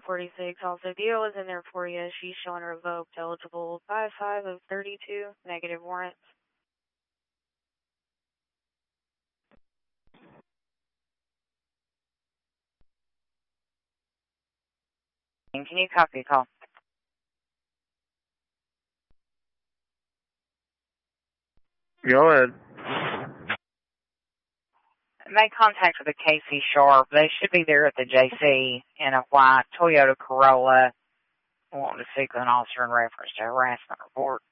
46. Also, Dio is in there for you. She's showing revoked, eligible 5-5 of 32, negative warrants. And can you copy a call? Go ahead. Make contact with the KC Sharp. They should be there at the JC in a white Toyota Corolla. I want to speak with an officer in reference to harassment report.